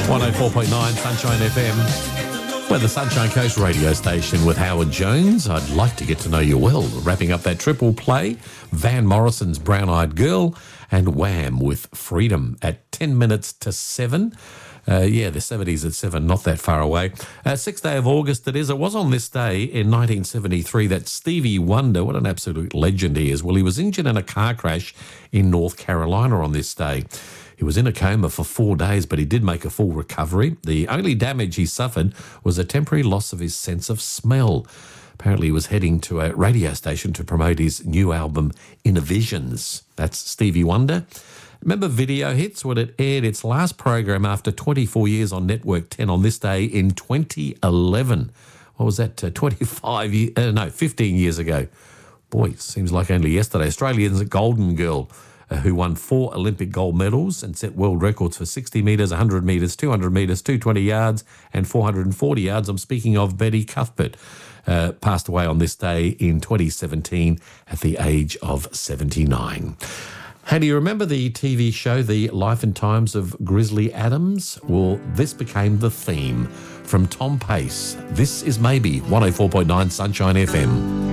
104.9 Sunshine FM. We're the Sunshine Coast radio station with Howard Jones. I'd like to get to know you well. Wrapping up that triple play, Van Morrison's Brown Eyed Girl and Wham with Freedom at 10 minutes to 7. The 70s at 7, not that far away. 6th day of August it is. It was on this day in 1973 that Stevie Wonder, what an absolute legend he is. Well, he was injured in a car crash in North Carolina on this day. He was in a coma for 4 days, but he did make a full recovery. The only damage he suffered was a temporary loss of his sense of smell. Apparently he was heading to a radio station to promote his new album, Inner Visions. That's Stevie Wonder. Remember Video Hits when it aired its last program after 24 years on Network 10 on this day in 2011? What was that, 15 years ago? Boy, seems like only yesterday. Australian's Golden Girl, who won 4 Olympic gold medals and set world records for 60 metres, 100 metres, 200 metres, 220 yards and 440 yards. I'm speaking of Betty Cuthbert, passed away on this day in 2017 at the age of 79. Hey, do you remember the TV show The Life and Times of Grizzly Adams? Well, this became the theme from Tom Pace. This is maybe 104.9 Sunshine FM.